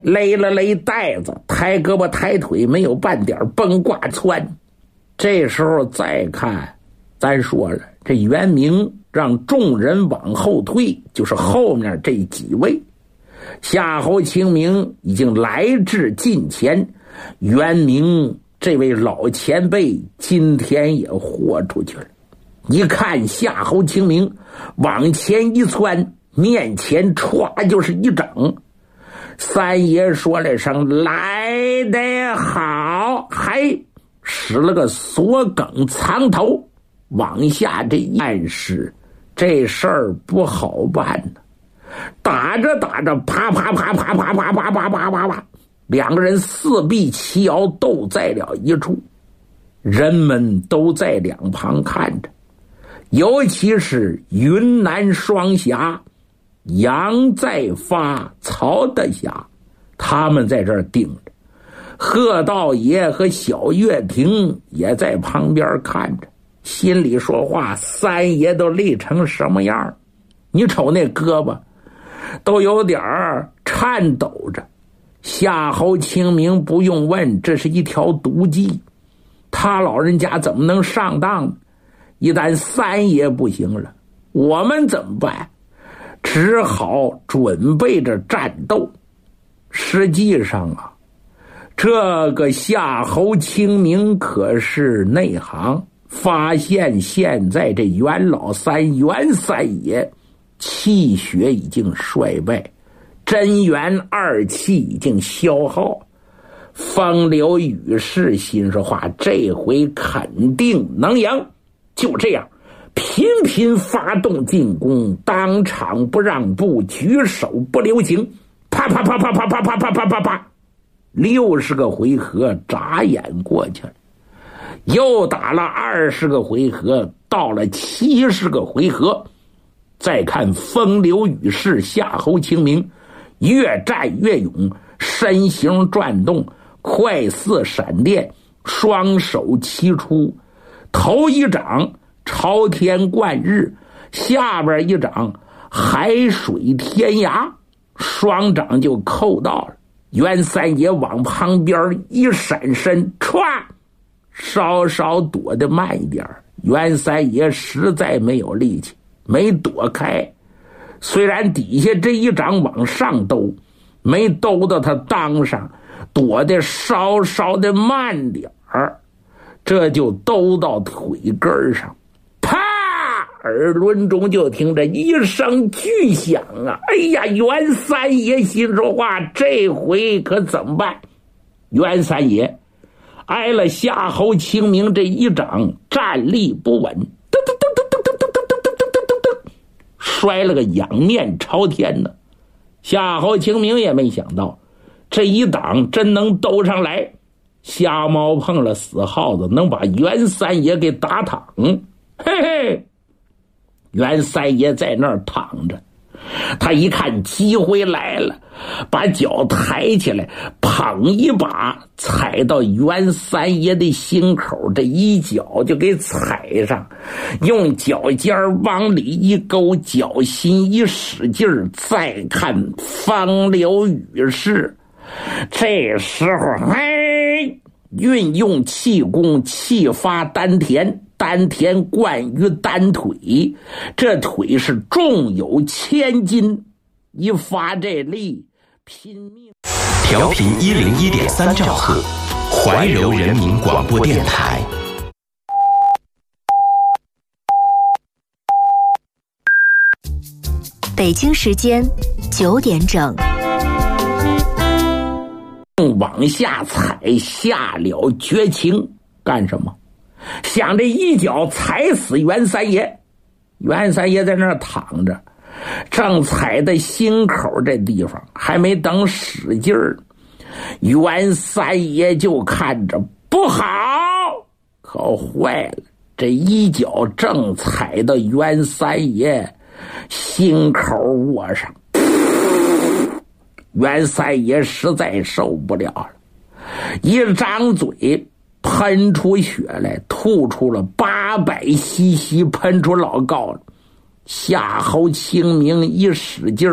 勒了勒带子，抬胳膊抬腿，没有半点崩挂窜。这时候再看，咱说了，这元明让众人往后退，就是后面这几位。夏侯清明已经来至近前，元明这位老前辈今天也豁出去了。一看夏侯清明往前一窜，面前歘就是一掌。三爷说了声来得好，还使了个锁梗藏头，往下这暗示这事儿不好办呢。打着打着，啪啪啪啪啪啪啪啪啪啪啪，两个人四臂齐摇，斗在了一处。人们都在两旁看着，尤其是云南双侠杨再发、曹德霞，他们在这儿盯着。贺道爷和小岳亭也在旁边看着，心里说话：三爷都累成什么样？你瞅那胳膊都有点颤抖着。夏侯清明不用问，这是一条毒计，他老人家怎么能上当？一旦三爷不行了，我们怎么办？只好准备着战斗。实际上啊，这个夏侯清明可是内行，发现现在这袁老三袁三爷气血已经衰败，真元二气已经消耗。风流雨士心说话，这回肯定能赢。就这样频频发动进攻，当场不让步，举手不留情，啪啪啪啪啪啪啪啪啪啪啪，60个回合眨眼过去了。又打了20个回合，到了70个回合。再看风流雨士夏侯清明，越战越勇，身形转动，快似闪电，双手齐出，头一掌朝天贯日，下边一掌海水天涯，双掌就扣到了。袁三爷往旁边一闪身，歘，稍稍躲得慢一点。袁三爷实在没有力气，没躲开。虽然底下这一掌往上兜，没兜到他裆上，躲得稍稍的慢点儿，这就兜到腿根上，啪！耳轮中就听着一声巨响啊！哎呀，袁三爷心说话，这回可怎么办？袁三爷挨了夏侯清明这一掌，站立不稳，噔噔噔噔噔噔噔噔噔噔噔噔，摔了个仰面朝天呢。夏侯清明也没想到，这一掌真能兜上来，瞎猫碰了死耗子，能把袁三爷给打躺。嘿嘿，袁三爷在那儿躺着，他一看机会来了，把脚抬起来，捧一把踩到袁三爷的心口，这一脚就给踩上，用脚尖往里一勾，脚心一使劲，再看风流雨士，这时候运用气功，气发丹田，丹田贯于单腿，这腿是重有千斤，一发这力，拼命。 调频101.3兆赫，怀柔人民广播电台。 北京时间9点整。 往下踩，下了绝情，干什么？想着一脚踩死袁三爷。袁三爷在那儿躺着，正踩在心口这地方，还没等使劲儿，袁三爷就看着不好，可坏了，这一脚正踩到袁三爷心口窝上。袁三爷实在受不了了，一张嘴喷出血来，吐出了800cc，喷出老高了。夏侯清明一使劲